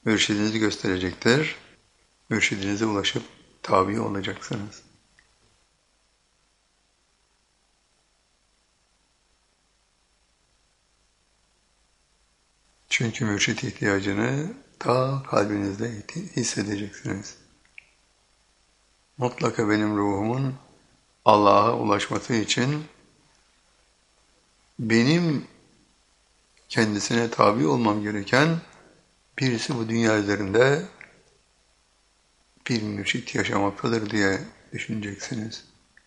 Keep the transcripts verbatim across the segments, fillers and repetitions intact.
mürşidinizi gösterecektir. Mürşidinize ulaşıp tabi olacaksınız. Çünkü mürşit ihtiyacını ta kalbinizde hissedeceksiniz. Mutlaka benim ruhumun Allah'a ulaşması için benim kendisine tabi olmam gereken birisi bu dünya üzerinde bir mürşit yaşamaktadır diye düşüneceksiniz.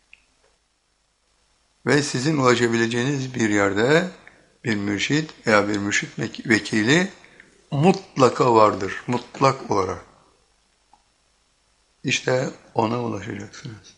Ve sizin ulaşabileceğiniz bir yerde bir mürşit veya bir mürşit vekili mutlaka vardır, mutlak olarak. İşte ona ulaşacaksınız.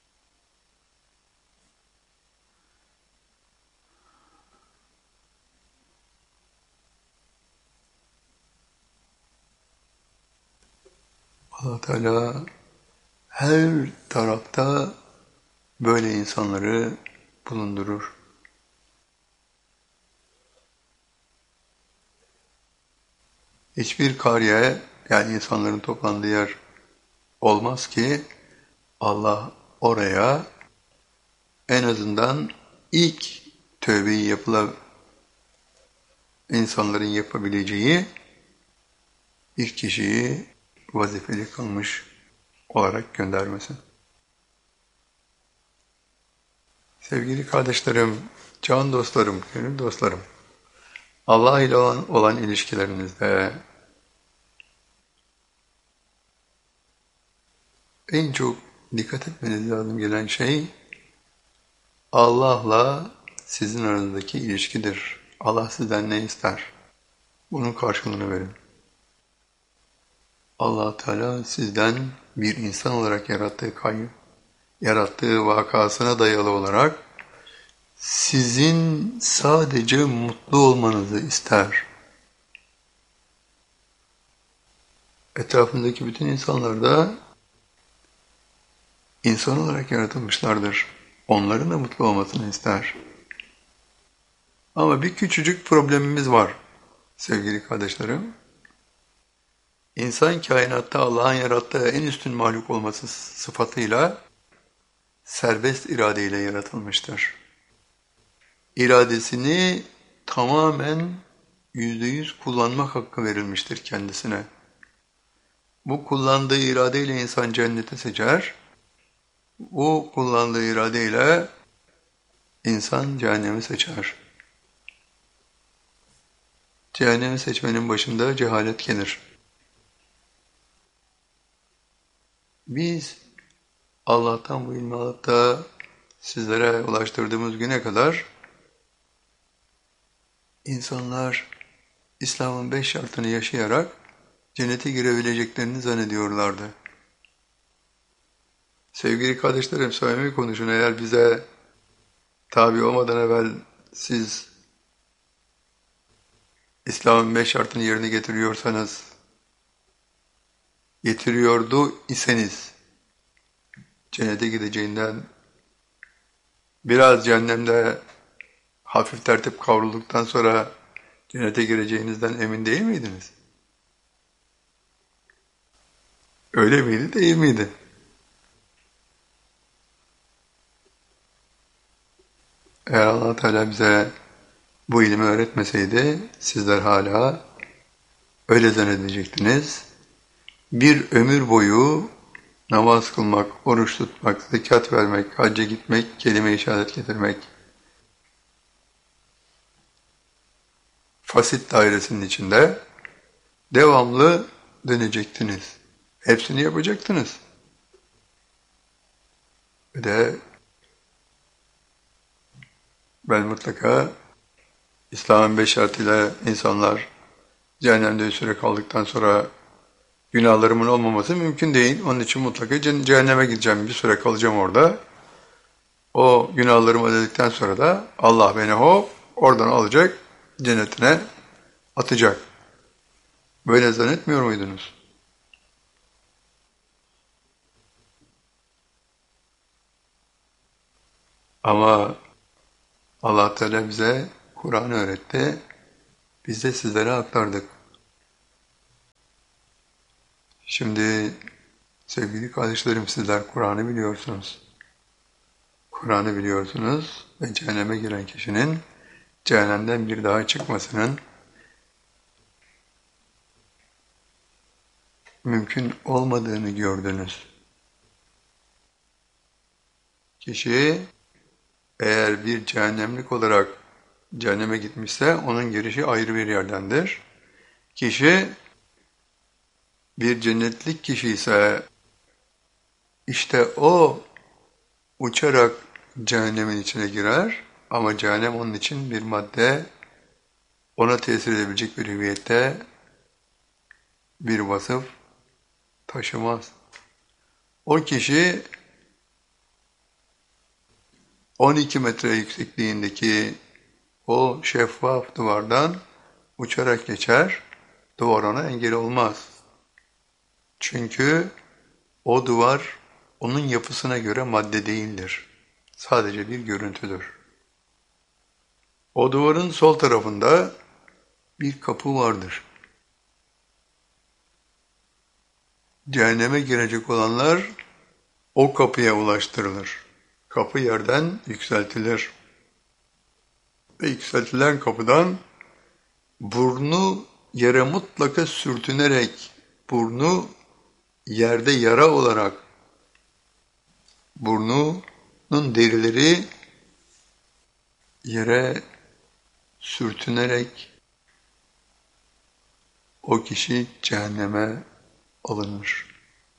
Allah Teala her tarafta böyle insanları bulundurur. Hiçbir kariye, yani insanların toplandığı yer olmaz ki Allah oraya en azından ilk tövbeyi yapıla insanların yapabileceği bir kişiyi vazifeli kılmış olarak göndermesin. Sevgili kardeşlerim, can dostlarım, gönül dostlarım, Allah ile olan, olan ilişkilerinizde en çok dikkat etmeniz lazım gelen şey Allah'la sizin aranızdaki ilişkidir. Allah sizden ne ister? Bunun karşılığını verin. Allah Teala sizden bir insan olarak yarattığı kayyum, yarattığı vakasına dayalı olarak sizin sadece mutlu olmanızı ister. Etrafındaki bütün insanlar da insan olarak yaratılmışlardır. Onların da mutlu olmasını ister. Ama bir küçücük problemimiz var sevgili kardeşlerim. İnsan kainatta Allah'ın yarattığı en üstün mahluk olması sıfatıyla serbest iradeyle yaratılmıştır. İradesini tamamen yüzde yüz kullanmak hakkı verilmiştir kendisine. Bu kullandığı iradeyle insan cennete seçer, bu kullandığı iradeyle insan cehennemi seçer. Cehennemi seçmenin başında cehalet gelir. Biz Allah'tan bu ilmi alıp da sizlere ulaştırdığımız güne kadar insanlar İslam'ın beş şartını yaşayarak cennete girebileceklerini zannediyorlardı. Sevgili kardeşlerim, samimi konuşun, eğer bize tabi olmadan evvel siz İslam'ın beş şartını yerine getiriyorsanız, getiriyordu iseniz, cennete gideceğinden, biraz cehennemde hafif tertip kavrulduktan sonra cennete gireceğinizden emin değil miydiniz? Öyle miydi, değil miydi? Eğer Allah Teala bize bu ilmi öğretmeseydi, sizler hala öyle zannedecektiniz. Bir ömür boyu namaz kılmak, oruç tutmak, zekat vermek, hacca gitmek, kelime-i şehadet getirmek, fasit dairesinin içinde devamlı dönecektiniz. Hepsini yapacaktınız. Ve de ben mutlaka İslam'ın beş şartıyla insanlar cehennemde bir süre kaldıktan sonra günahlarımın olmaması mümkün değil. Onun için mutlaka cehenneme gideceğim, bir süre kalacağım orada. O günahlarımı ödedikten sonra da Allah beni hop oradan alacak, cennetine atacak. Böyle zannetmiyor muydunuz? Ama Allah Teala bize Kur'an öğretti, biz de sizlere aktardık. Şimdi sevgili kardeşlerim, sizler Kur'an'ı biliyorsunuz. Kur'an'ı biliyorsunuz ve cehenneme giren kişinin cehennemden bir daha çıkmasının mümkün olmadığını gördünüz. Kişi eğer bir cehennemlik olarak cehenneme gitmişse onun girişi ayrı bir yerdendir. Kişi bir cennetlik kişi ise işte o uçarak cehennemin içine girer ama cehennem onun için bir madde, ona tesir edebilecek bir hüviyette bir vasıf taşımaz. O kişi on iki metre yüksekliğindeki o şeffaf duvardan uçarak geçer, duvar ona engel olmaz. Çünkü o duvar onun yapısına göre madde değildir. Sadece bir görüntüdür. O duvarın sol tarafında bir kapı vardır. Cehenneme girecek olanlar o kapıya ulaştırılır. Kapı yerden yükseltilir. Ve yükseltilen kapıdan burnu yere mutlaka sürtünerek, burnu yerde yara olarak, burnunun derileri yere sürtünerek o kişi cehenneme alınır.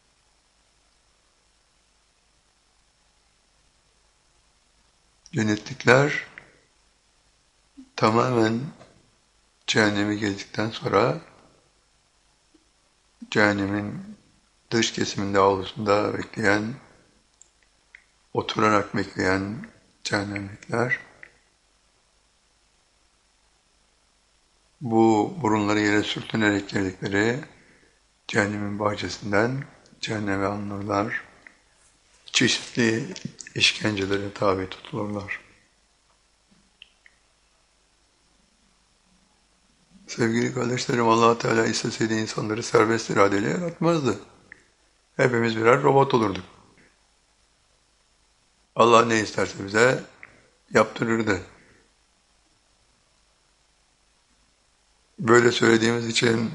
Cennetlikler tamamen cehenneme geldikten sonra cehennemin dış kesiminde, avlusunda bekleyen, oturarak bekleyen cehennemlikler bu burunları yere sürtünerek geldikleri cehennemin bahçesinden cehenneme alınırlar. Çeşitli işkencelere tabi tutulurlar. Sevgili kardeşlerim, Allah Teala isteseydi insanları serbest iradeyle yaratmazdı. Hepimiz birer robot olurduk. Allah ne isterse bize yaptırırdı. Böyle söylediğimiz için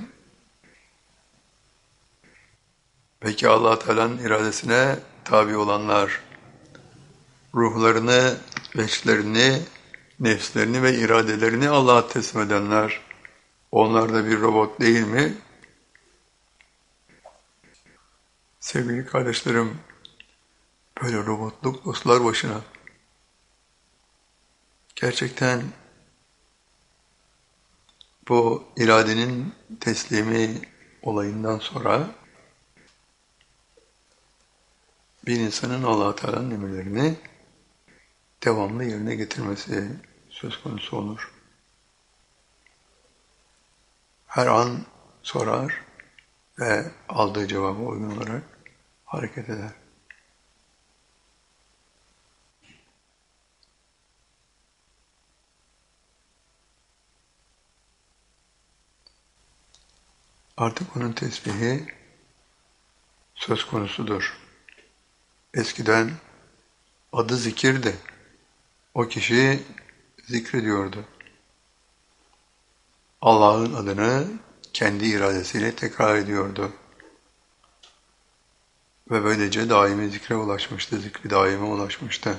peki Allah Teala'nın iradesine tabi olanlar, ruhlarını, veçlerini, nefslerini ve iradelerini Allah'a teslim edenler, onlar da bir robot değil mi? Sevgili kardeşlerim, böyle robotluk dostlar başına. Gerçekten bu iradenin teslimi olayından sonra bir insanın Allah Teala'nın emirlerini devamlı yerine getirmesi söz konusu olur. Her an sorar ve aldığı cevaba uygun olarak hareket eder. Artık onun tesbihi söz konusudur. Eskiden adı zikirdi. O kişi zikrediyordu. Allah'ın adını kendi iradesiyle tekrar ediyordu. Ve böylece daimi zikre ulaşmıştı, zikri daime ulaşmıştı.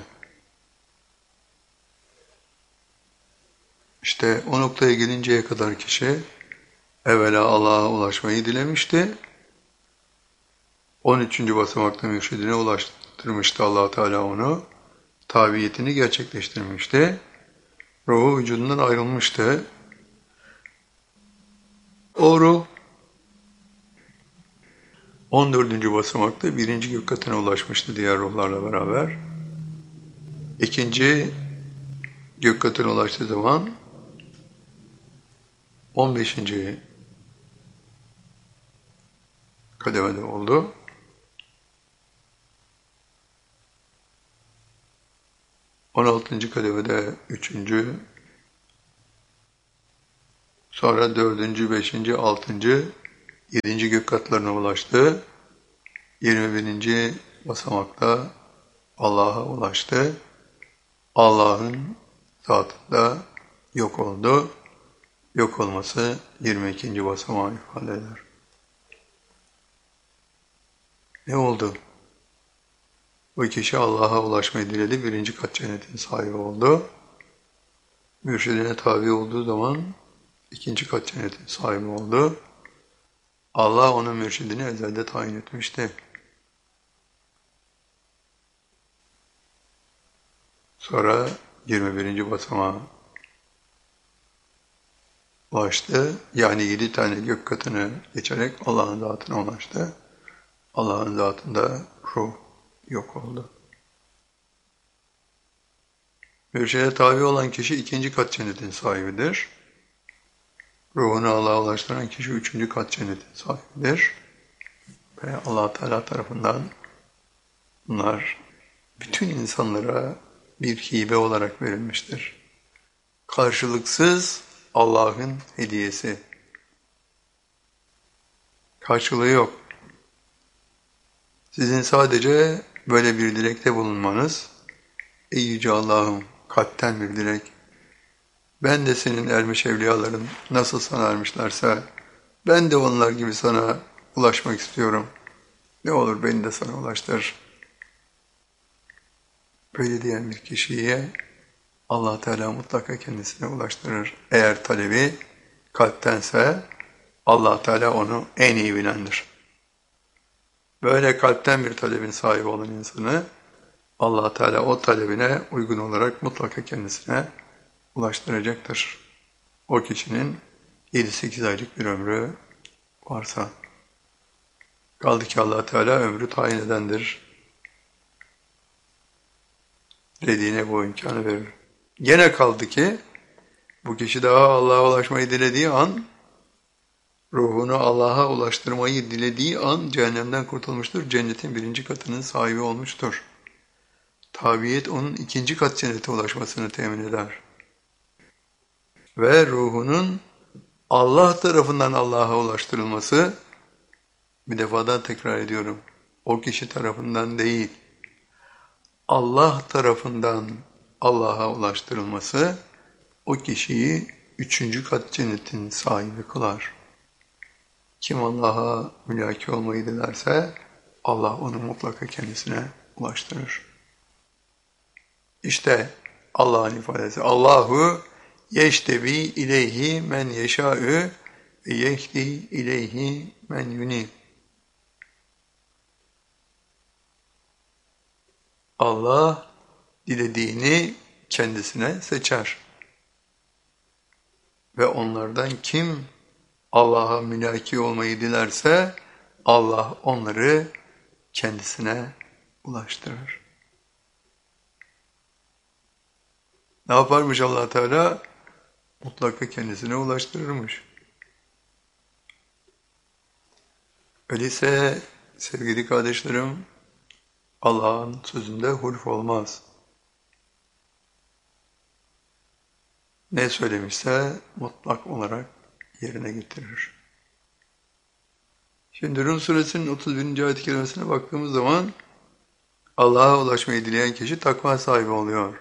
İşte o noktaya gelinceye kadar kişi evvela Allah'a ulaşmayı dilemişti. on üçüncü basamakta mürşidine ulaştırmıştı Allah Teala onu. Tabiyetini gerçekleştirmişti. Ruhu vücudundan ayrılmıştı. O ruh on dördüncü basamakta birinci gök katına ulaşmıştı diğer ruhlarla beraber. İkinci gök katına ulaştığı zaman on beşinci kademede oldu. on altıncı kademede üçüncü, sonra dördüncü, beşinci, altıncı, yedinci gök katlarına ulaştı. yirmi birinci basamakta Allah'a ulaştı. Allah'ın zatında yok oldu. Yok olması yirmi ikinci basamağı ifade eder. Ne oldu? Bu kişi Allah'a ulaşmayı diledi. Birinci kat cennetin sahibi oldu. Mürşidine tabi olduğu zaman ikinci kat cennetin sahibi oldu. Allah onun mürşidini ezelde tayin etmişti. Sonra yirmi birinci basamağa ulaştı. Yani yedi tane gök katını geçerek Allah'ın zatına ulaştı. Allah'ın zatında ruh yok oldu. Mürşide tabi olan kişi ikinci kat cennetin sahibidir. Ruhunu Allah'a ulaştıran kişi üçüncü kat cennetin sahibidir. Ve Allah Teala tarafından bunlar bütün insanlara bir hibe olarak verilmiştir. Karşılıksız Allah'ın hediyesi. Karşılığı yok. Sizin sadece böyle bir dilekte bulunmanız, ey Yüce Allah'ım, kalpten bir dilek, ben de senin ermiş evliyaların nasıl sana ermişlerse, ben de onlar gibi sana ulaşmak istiyorum. Ne olur beni de sana ulaştır. Böyle diyen bir kişiye Allah Teala mutlaka kendisine ulaştırır. Eğer talebi kalptense Allah Teala onu en iyi bilendir. Böyle kalpten bir talebin sahibi olan insanı Allah Teala o talebine uygun olarak mutlaka kendisine ulaştıracaktır. O kişinin yedi sekiz aylık bir ömrü varsa. Kaldı ki Allah Teala ömrü tayin edendir. Dediğine bu imkanı verir. Gene kaldı ki bu kişi daha Allah'a ulaşmayı dilediği an, ruhunu Allah'a ulaştırmayı dilediği an cehennemden kurtulmuştur. Cennetin birinci katının sahibi olmuştur. Tabiyet onun ikinci kat cennete ulaşmasını temin eder. Ve ruhunun Allah tarafından Allah'a ulaştırılması, bir defadan tekrar ediyorum, o kişi tarafından değil, Allah tarafından Allah'a ulaştırılması, o kişiyi üçüncü kat cennetin sahibi kılar. Kim Allah'a mülaki olmayı dilerse, Allah onu mutlaka kendisine ulaştırır. İşte Allah'ın ifadesi. Allahu yeştebi ileyhi men yeşâ'ü ve yehdi ileyhi men yunib. Allah dilediğini kendisine seçer. Ve onlardan kim Allah'a mülaki olmayı dilerse Allah onları kendisine ulaştırır. Ne yaparmış Allah Teala? Mutlaka kendisine ulaştırırmış. Öyleyse sevgili kardeşlerim, Allah'ın sözünde hulf olmaz. Ne söylemişse mutlak olarak yerine getirir. Şimdi Rum suresinin otuz birinci ayet-i kerimesine baktığımız zaman Allah'a ulaşmayı dileyen kişi takva sahibi oluyor.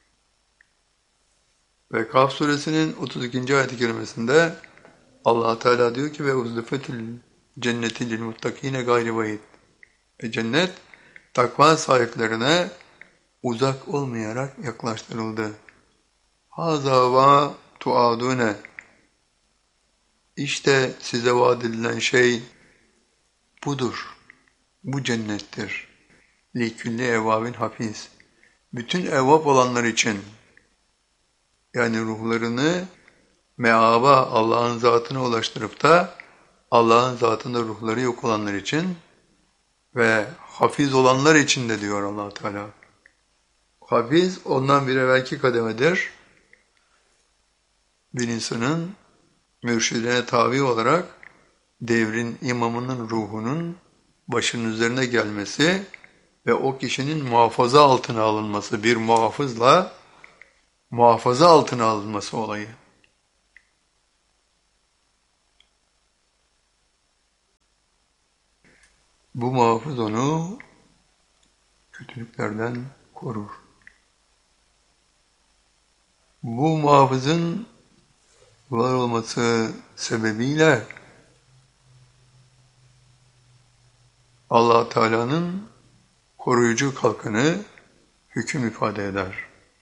Ve Kaf suresinin otuz ikinci ayet-i kerimesinde Allah Teala diyor ki ve uzlifetil cenneti lil muttakine gayri bayit. Ve cennet takva sahiplerine uzak olmayarak yaklaştırıldı. Haza va tuadune. İşte size vaat edilen şey budur. Bu cennettir. Likülli evvabin hafiz. Bütün evvab olanlar için, yani ruhlarını meaba, Allah'ın zatına ulaştırıp da Allah'ın zatında ruhları yok olanlar için ve hafiz olanlar için de diyor Allah Teala. Hafiz ondan bir evvelki kademedir. Bir insanın mürşidine tabi olarak devrin imamının ruhunun başının üzerine gelmesi ve o kişinin muhafaza altına alınması, bir muhafızla muhafaza altına alınması olayı. Bu muhafız onu kötülüklerden korur. Bu muhafızın var olması sebebiyle Allah Teala'nın koruyucu kalkanı hüküm ifade eder.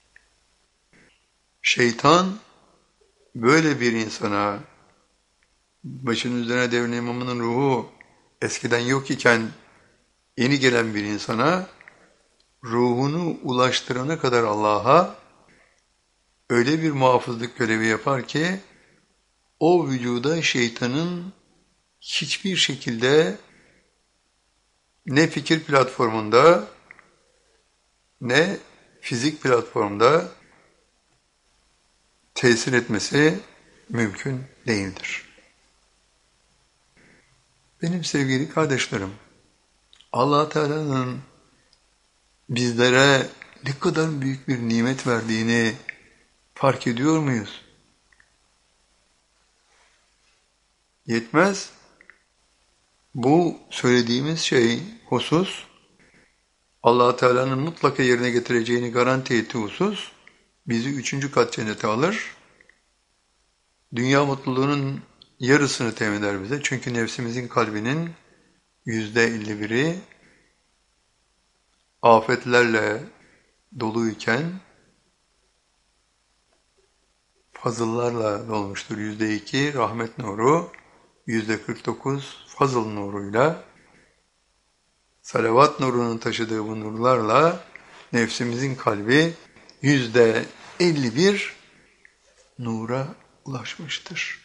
Şeytan böyle bir insana, başının üzerine devrin imamının ruhu eskiden yok iken yeni gelen bir insana ruhunu ulaştırana kadar Allah'a öyle bir muhafızlık görevi yapar ki o vücuda şeytanın hiçbir şekilde ne fikir platformunda ne fizik platformda tesir etmesi mümkün değildir. Benim sevgili kardeşlerim, Allah Teala'nın bizlere ne kadar büyük bir nimet verdiğini fark ediyor muyuz? Yetmez. Bu söylediğimiz şey, husus, Allah Teala'nın mutlaka yerine getireceğini garanti ettiği husus, bizi üçüncü kat cennete alır. Dünya mutluluğunun yarısını temin eder bize. Çünkü nefsimizin kalbinin yüzde elli biri afetlerle doluyken fazıllarla dolmuştur. Yüzde iki rahmet nuru, yüzde kırk dokuz fazıl nuruyla, salavat nurunun taşıdığı bu nurlarla nefsimizin kalbi yüzde elli bir nura ulaşmıştır.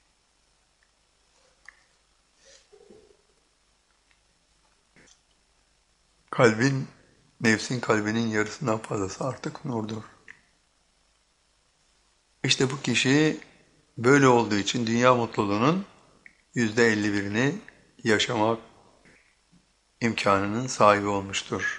Kalbin, nefsin kalbinin yarısından fazlası artık nurdur. İşte bu kişi böyle olduğu için dünya mutluluğunun yüzde elli birini yaşamak imkanının sahibi olmuştur.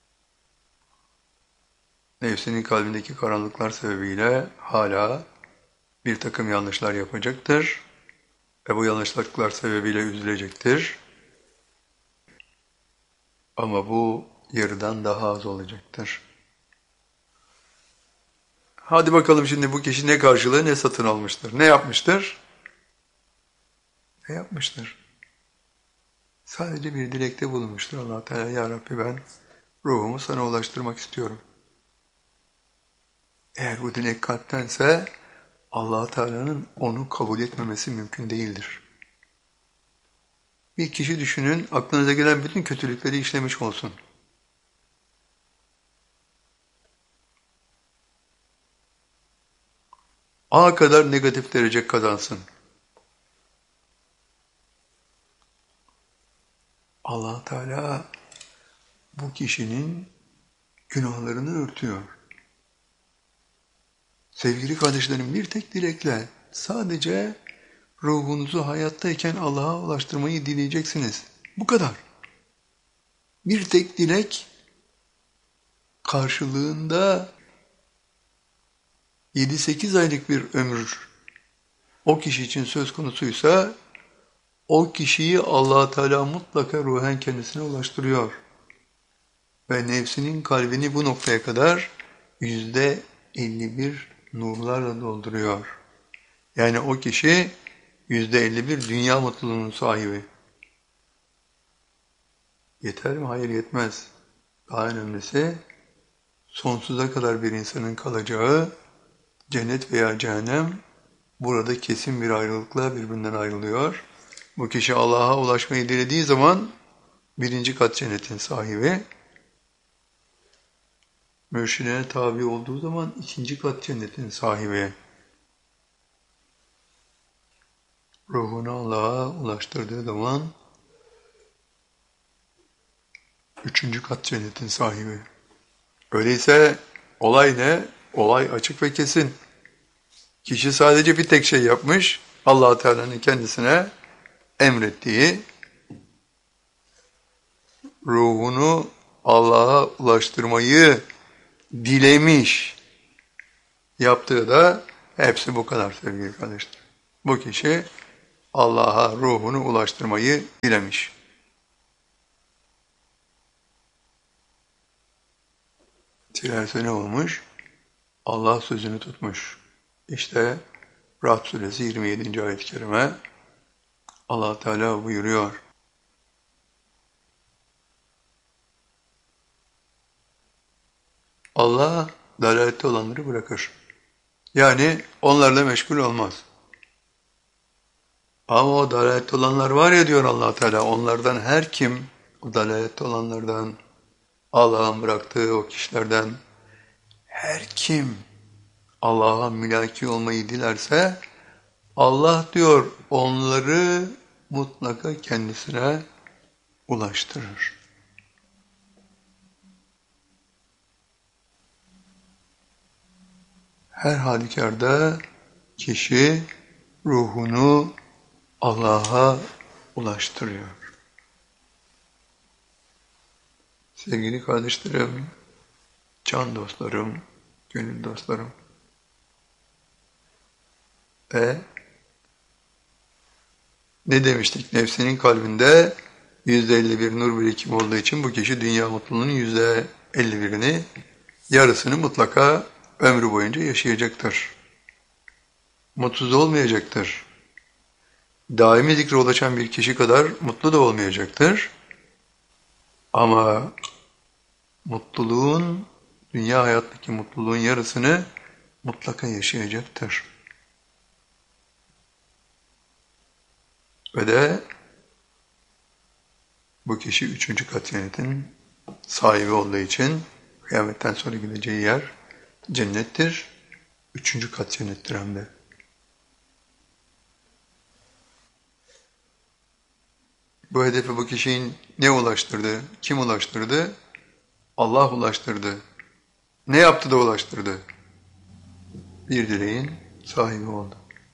Nefsinin kalbindeki karanlıklar sebebiyle hala bir takım yanlışlar yapacaktır ve bu yanlışlıklar sebebiyle üzülecektir. Ama bu yarıdan daha az olacaktır. Hadi bakalım şimdi bu kişi ne karşılığı ne satın almıştır? Ne yapmıştır? Ne yapmıştır? Sadece bir dilekte bulunmuştur Allah Teala. Ya Rabbi, ben ruhumu sana ulaştırmak istiyorum. Eğer bu dilek kalptense Allah Teala'nın onu kabul etmemesi mümkün değildir. Bir kişi düşünün, aklınıza gelen bütün kötülükleri işlemiş olsun. A kadar negatif derece kazansın. Allah Teala bu kişinin günahlarını örtüyor. Sevgili kardeşlerim, bir tek dilekle sadece ruhunuzu hayattayken Allah'a ulaştırmayı dileyeceksiniz. Bu kadar. Bir tek dilek karşılığında yedi sekiz aylık bir ömür o kişi için söz konusuysa o kişiyi Allah Teala mutlaka ruhen kendisine ulaştırıyor. Ve nefsinin kalbini bu noktaya kadar yüzde elli bir nurlarla dolduruyor. Yani o kişi yüzde elli bir dünya mutluluğunun sahibi. Yeter mi? Hayır, yetmez. Daha önemlisi sonsuza kadar bir insanın kalacağı cennet veya cehennem burada kesin bir ayrılıkla birbirinden ayrılıyor. Bu kişi Allah'a ulaşmayı dilediği zaman birinci kat cennetin sahibi, mürşidine tabi olduğu zaman ikinci kat cennetin sahibi, ruhunu Allah'a ulaştırdığı zaman üçüncü kat cennetin sahibi. Öyleyse olay ne? Olay açık ve kesin. Kişi sadece bir tek şey yapmış, Allah Teala'nın kendisine emrettiği, ruhunu Allah'a ulaştırmayı dilemiş. Yaptığı da hepsi bu kadar sevgili kardeşler. Bu kişi Allah'a ruhunu ulaştırmayı dilemiş. Dilerse ne olmuş? Allah sözünü tutmuş. İşte Ra'd suresi yirmi yedinci ayet-i kerime Allah Teala buyuruyor. Allah dalalette olanları bırakır. Yani onlarla meşgul olmaz. Ama o dalalette olanlar var ya diyor Allah Teala, onlardan her kim o dalalette olanlardan, Allah'ın bıraktığı o kişilerden her kim Allah'a mülaki olmayı dilerse Allah diyor onları mutlaka kendisine ulaştırır. Her halükarda kişi ruhunu Allah'a ulaştırıyor. Sevgili kardeşlerim, can dostlarım, gönül dostlarım ve ne demiştik? Nefsinin kalbinde yüzde elli bir nur birikimi olduğu için bu kişi dünya mutluluğunun yüzde elli birini, yarısını mutlaka ömrü boyunca yaşayacaktır. Mutsuz olmayacaktır. Daimi zikre ulaşan bir kişi kadar mutlu da olmayacaktır. Ama mutluluğun, dünya hayattaki mutluluğun yarısını mutlaka yaşayacaktır. Ve de bu kişi üçüncü kat cennetin sahibi olduğu için kıyametten sonra gideceği yer cennettir. Üçüncü kat cennettir hem de. Bu hedefe bu kişinin ne ulaştırdı? Kim ulaştırdı? Allah ulaştırdı. Ne yaptı da ulaştırdı? Bir dileğin sahibi oldu.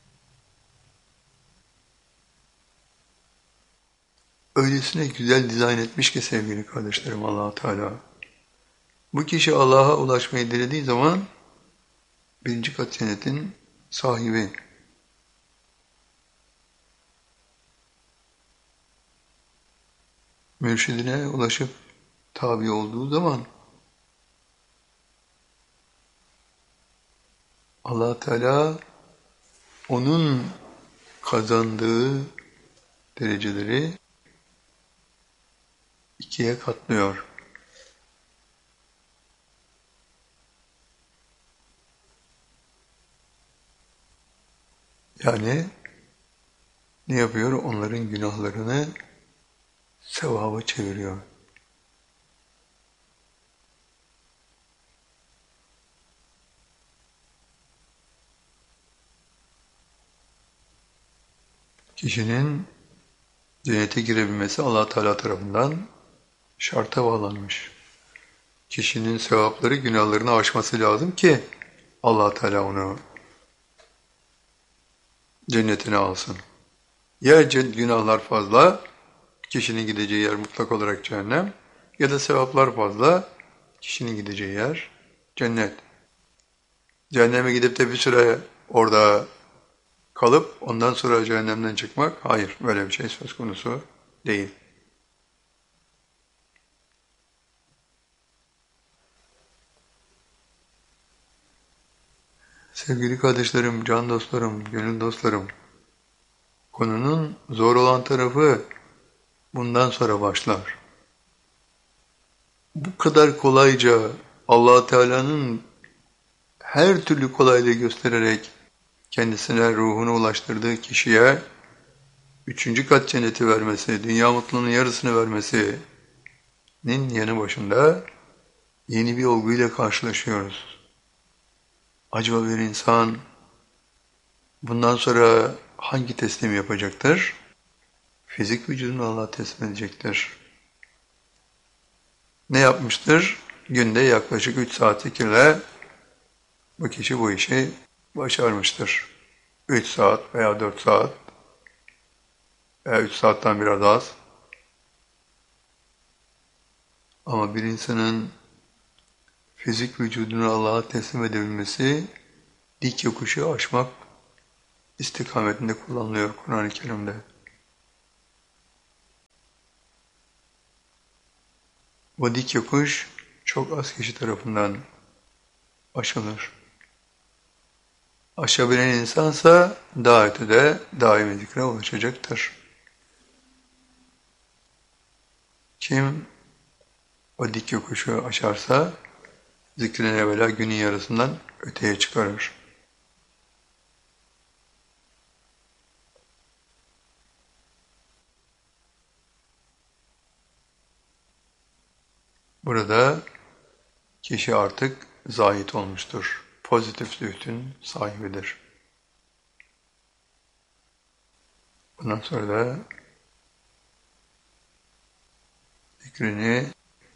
Öylesine güzel dizayn etmiş ki sevgili kardeşlerim Allah Teala. Bu kişi Allah'a ulaşmayı dilediği zaman birinci kat cennetin sahibi. Mürşidine ulaşıp tabi olduğu zaman Allah Teala onun kazandığı dereceleri ikiye katlıyor. Yani ne yapıyor? Onların günahlarını sevaba çeviriyor. Kişinin cennete girebilmesi Allah Teala tarafından şarta bağlanmış. Kişinin sevapları günahlarını aşması lazım ki Allah Teala onu cennetine alsın. Ya günahlar fazla, kişinin gideceği yer mutlak olarak cehennem, ya da sevaplar fazla, kişinin gideceği yer cennet. Cehenneme gidip de bir süre orada kalıp ondan sonra cehennemden çıkmak, hayır, böyle bir şey söz konusu değil. Sevgili kardeşlerim, can dostlarım, gönül dostlarım, konunun zor olan tarafı bundan sonra başlar. Bu kadar kolayca Allah Teala'nın her türlü kolaylığı göstererek kendisine ruhunu ulaştırdığı kişiye üçüncü kat cenneti vermesi, dünya mutluluğunun yarısını vermesinin yanı başında yeni bir olguyla karşılaşıyoruz. Acaba bir insan bundan sonra hangi teslim yapacaktır? Fizik vücudunu Allah'a teslim edecektir. Ne yapmıştır? Günde yaklaşık üç saat zikirle bu kişi bu işi başarmıştır. üç saat veya dört saat veya üç saatten biraz az. Ama bir insanın fizik vücudunu Allah'a teslim edebilmesi, dik yokuşu aşmak istikametinde kullanılıyor Kur'an-ı Kerim'de. Bu dik yokuş çok az kişi tarafından aşılır. Aşabilen insansa daha ötede daimi zikre ulaşacaktır. Kim o dik yokuşu aşarsa zikrini evvela günün yarısından öteye çıkarır. Burada kişi artık zahit olmuştur. Pozitif zühdün sahibidir. Bundan sonra da zikrini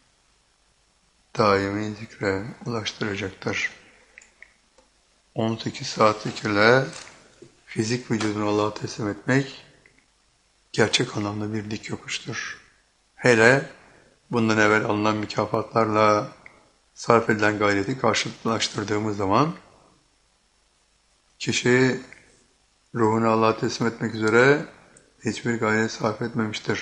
daimi zikre ulaştıracaktır. on sekiz saat zikirle fizik vücudunu Allah'a teslim etmek gerçek anlamda bir dik yokuştur. Hele bundan evvel alınan mükafatlarla sarf edilen gayreti karşılaştırdığımız zaman kişi ruhunu Allah'a teslim etmek üzere hiçbir gayret sarf etmemiştir.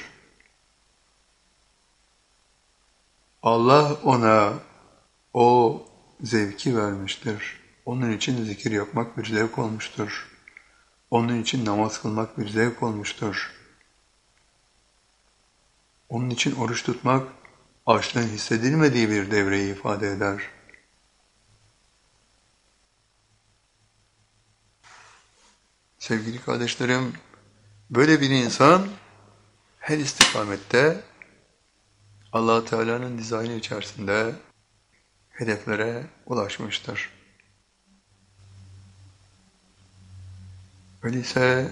Allah ona o zevki vermiştir. Onun için zikir yapmak bir zevk olmuştur. Onun için namaz kılmak bir zevk olmuştur. Onun için oruç tutmak açlığın hissedilmediği bir devreyi ifade eder. Sevgili kardeşlerim, böyle bir insan her istikamette Allah Teala'nın dizaynı içerisinde hedeflere ulaşmıştır. Öyleyse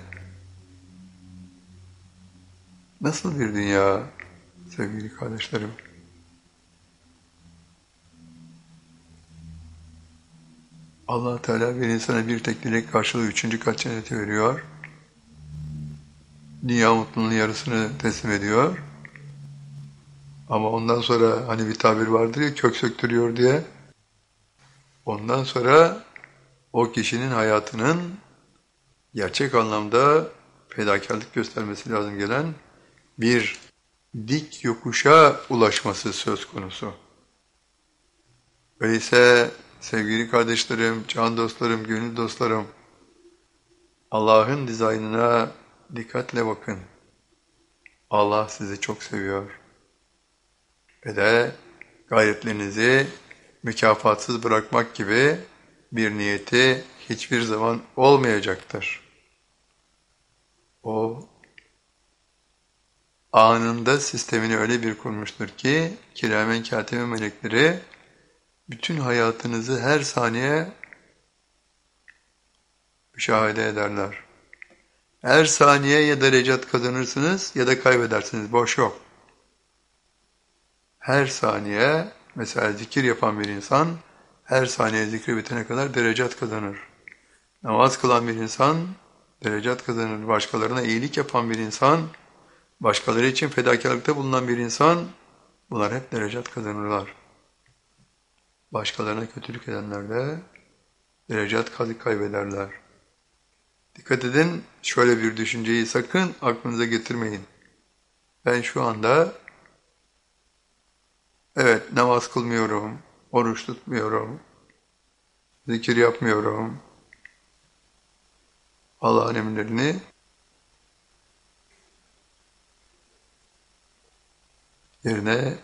nasıl bir dünya sevgili kardeşlerim? Allah Teala bir insana bir tek dilek karşılığı üçüncü kat cenneti veriyor. Dünya mutluluğunun yarısını teslim ediyor. Ama ondan sonra hani bir tabir vardır ya, kök söktürüyor diye. Ondan sonra o kişinin hayatının gerçek anlamda fedakarlık göstermesi lazım gelen bir dik yokuşa ulaşması söz konusu. Öyleyse sevgili kardeşlerim, can dostlarım, gönül dostlarım, Allah'ın dizaynına dikkatle bakın. Allah sizi çok seviyor. Ve de gayretlerinizi mükafatsız bırakmak gibi bir niyeti hiçbir zaman olmayacaktır. O anında sistemini öyle bir kurmuştur ki kiramen kâtibe melekleri bütün hayatınızı her saniye müşahede ederler. Her saniye ya derecat kazanırsınız ya da kaybedersiniz. Boş yok. Her saniye, mesela zikir yapan bir insan, her saniye zikri bitene kadar derecat kazanır. Namaz kılan bir insan, derecat kazanır. Başkalarına iyilik yapan bir insan, başkaları için fedakarlıkta bulunan bir insan, bunlar hep derecat kazanırlar. Başkalarına kötülük edenler de derecat kaybederler. Dikkat edin, şöyle bir düşünceyi sakın aklınıza getirmeyin. Ben şu anda, evet namaz kılmıyorum, oruç tutmuyorum, zikir yapmıyorum, Allah'ın emirlerini yerine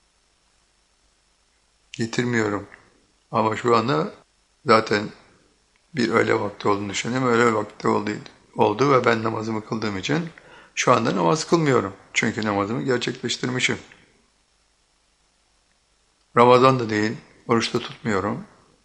getirmiyorum. Ama şu anda zaten bir öğle vakti olduğunu düşünüyorum. Öğle vakti oldu, oldu ve ben namazımı kıldığım için şu anda namaz kılmıyorum. Çünkü namazımı gerçekleştirmişim. Ramazan da değil, oruç da tutmuyorum.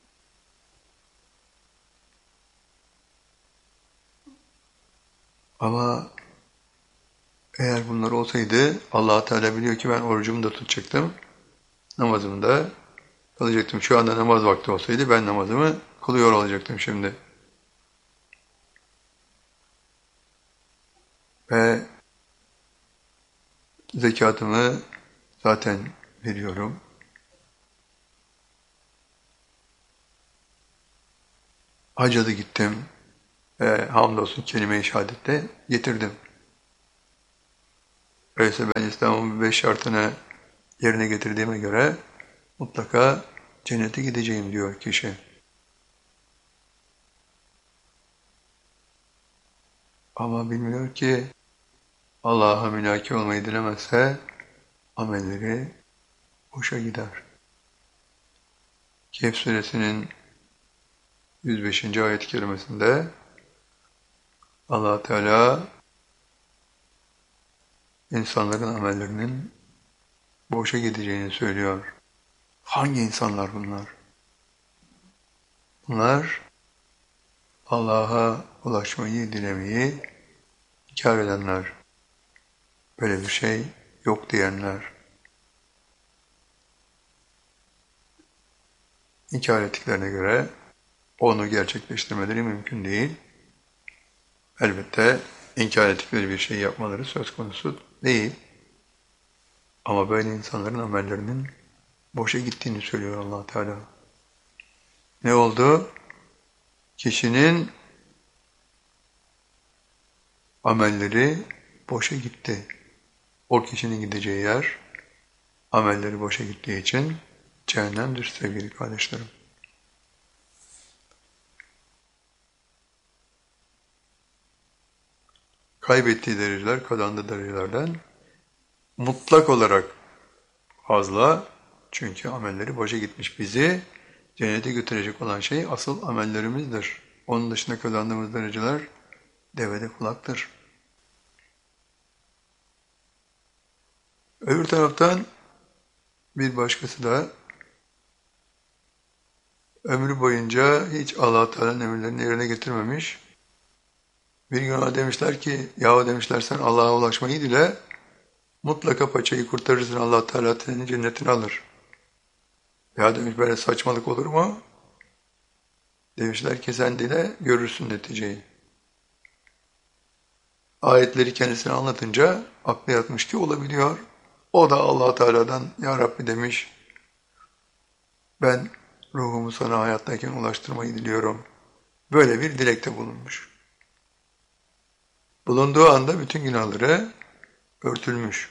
Ama eğer bunlar olsaydı Allah Teala biliyor ki ben orucumu da tutacaktım. Namazımı da kılacaktım. Şu anda namaz vakti olsaydı ben namazımı kılıyor olacaktım şimdi. Ve zekatımı zaten veriyorum. Hacca da gittim. Ve hamdolsun kelime-i şehadette getirdim. Öyleyse ben İslam'ın beş şartını yerine getirdiğime göre mutlaka cennete gideceğim diyor kişi. Ama bilmiyor ki Allah'a münaki olmayı dilemezse amelleri boşa gider. Kehf suresinin yüz beşinci ayet-i kerimesinde Allah Teala insanların amellerinin boşa gideceğini söylüyor. Hangi insanlar bunlar? Bunlar Allah'a ulaşmayı dilemeyi inkar edenler, böyle bir şey yok diyenler, inkar ettiklerine göre onu gerçekleştirmeleri mümkün değil. Elbette inkar ettikleri bir şey yapmaları söz konusu değil. Ama böyle insanların amellerinin boşa gittiğini söylüyor Allah Teala. Ne oldu? Kişinin amelleri boşa gitti. O kişinin gideceği yer, amelleri boşa gittiği için cehennemdir sevgili kardeşlerim. Kaybettiği dereceler, kazandığı derecelerden mutlak olarak fazla, çünkü amelleri boşa gitmiş. Bizi cennete götürecek olan şey asıl amellerimizdir. Onun dışında kazandığımız dereceler devede kulaktır. Öbür taraftan bir başkası da ömrü boyunca hiç Allah Teala'nın emirlerini yerine getirmemiş. Bir gün ona demişler ki, yahu demişler sen Allah'a ulaşmayı dile, mutlaka paçayı kurtarırsın, Allah Teala senin cennetini alır. Ya demiş böyle saçmalık olur mu? Demişler ki sen dile görürsün neticeyi. Ayetleri kendisine anlatınca aklı yatmış ki olabiliyor. O da Allah Teala'dan ya Rabbi demiş, ben ruhumu sana hayattayken ulaştırmayı diliyorum. Böyle bir dilekte bulunmuş. Bulunduğu anda bütün günahları örtülmüş.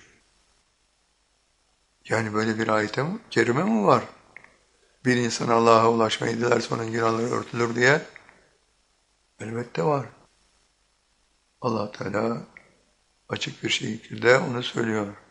Yani böyle bir ayet-i kerime mi var? Bir insan Allah'a ulaşmayı dilerse onun günahları örtülür diye. Elbette var. Allah Teala açık bir şekilde onu söylüyor.